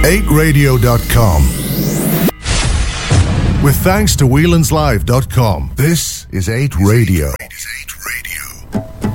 8radio.com. With thanks to Whelan'sLive.com, this is 8 Radio.